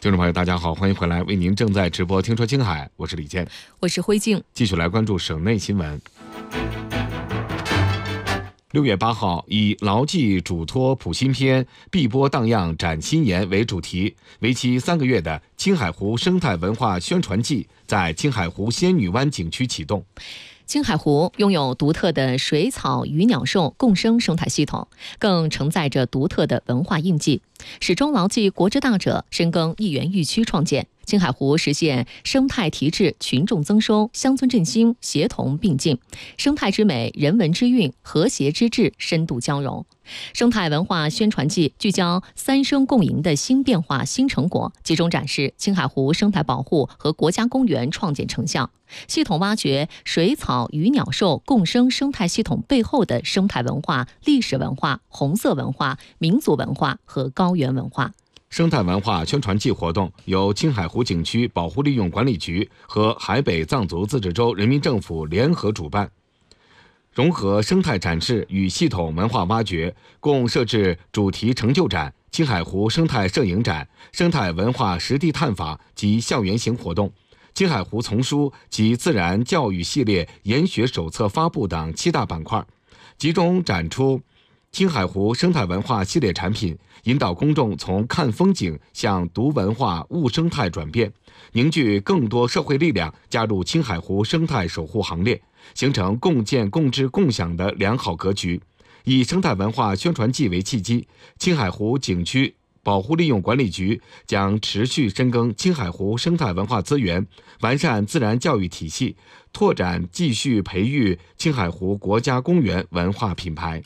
听众朋友，大家好，欢迎回来，为您正在直播听说青海，我是李健， 我是辉静。 继续来关注省内新闻。6月8号，以牢记嘱托谱新篇，碧波荡漾展新颜为主题，为期3个月的青海湖生态文化宣传季在青海湖仙女湾景区启动。 青海湖拥有独特的水草鱼鸟兽共生生态系统，更承载着独特的文化印记。始终牢记国之大者，深耕一园一区创建，青海湖实现生态提质、群众增收、乡村振兴协同并进，生态之美、人文之韵、和谐之治深度交融。生态文化宣传季聚焦3生共赢的新变化新成果，集中展示青海湖生态保护和国家公园创建成效，系统挖掘水草鱼鸟兽共生生态系统背后的生态文化、历史文化、红色文化、民族文化和高原文化。 生态文化宣传季活动由青海湖景区保护利用管理局和海北藏族自治州人民政府联合主办，融合生态展示与系统文化挖掘，共设置主题成就展、青海湖生态摄影展、生态文化实地探访及校园型活动、青海湖丛书及自然教育系列研学手册发布等7大板块，集中展出青海湖生态文化系列产品，引导公众从看风景向读文化悟生态转变，凝聚更多社会力量加入青海湖生态守护行列，形成共建共治共享的良好格局。以生态文化宣传季为契机，青海湖景区保护利用管理局将持续深耕青海湖生态文化资源，完善自然教育体系，拓展继续培育青海湖国家公园文化品牌。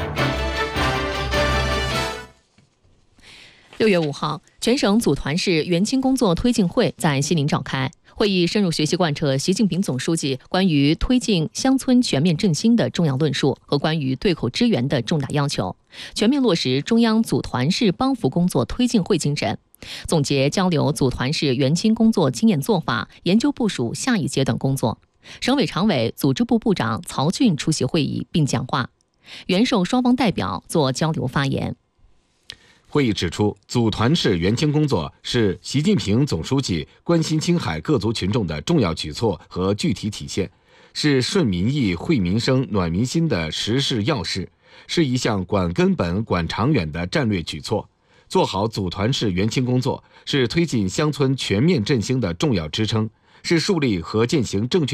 6月5号，全省组团式援青工作推进会在西宁召开。会议深入学习贯彻习近平总书记关于推进乡村全面振兴的重要论述和关于对口支援的重大要求，全面落实中央组团式帮扶工作推进会精神，总结交流组团式援青工作经验做法，研究部署下一阶段工作。省委常委、组织部部长曹俊出席会议并讲话，援受双方代表做交流发言。 会议指出，组团式援青工作是习近平总书记关心青海各族群众的重要举措和具体体现，是顺民意、惠民生、暖民心的实事要事，是一项管根本、管长远的战略举措。做好组团式援青工作，是推进乡村全面振兴的重要支撑，是树立和践行正确